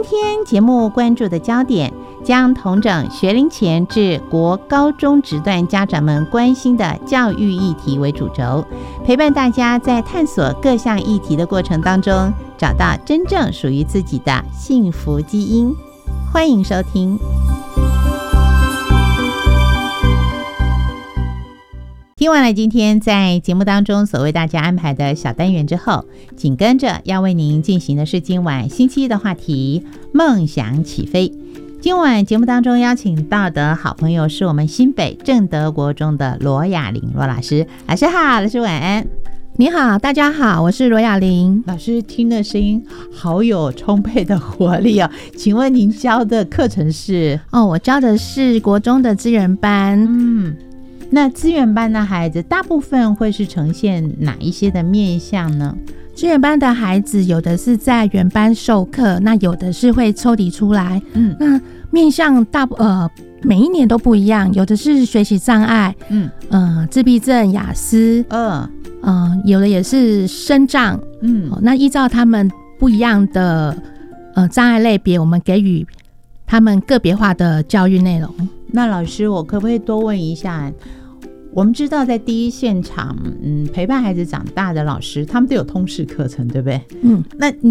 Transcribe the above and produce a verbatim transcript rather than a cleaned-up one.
天节目关注的焦点将统整学龄前至国高中职段家长们关心的教育议题为主轴，陪伴大家在探索各项议题的过程当中，找到真正属于自己的幸福基因。欢迎收听。听完了今天在节目当中所为大家安排的小单元之后，紧跟着要为您进行的是今晚星期一的话题梦想起飞。今晚节目当中邀请到的好朋友是我们新北正德国中的罗雅玲罗老师。老师好。老师晚安。 你好，大家好，我是罗雅玲。 老师听的声音好有充沛的活力哦，请问您教的课程是？ 哦，我教的是国中的资源班。 嗯，那资源班的孩子大部分会是呈现哪一些的面向呢？ 资源班的孩子有的是在原班授课，那有的是会抽离出来。嗯，那面向大呃每一年都不一样，有的是学习障碍，嗯呃自闭症、雅思，嗯呃有的也是身障，嗯、哦，那依照他们不一样的呃障碍类别，我们给予他们个别化的教育内容。 那老师，我可不可以多问一下？我们知道在第一现场，嗯，陪伴孩子长大的老师，他们都有通识课程，对不对？嗯，那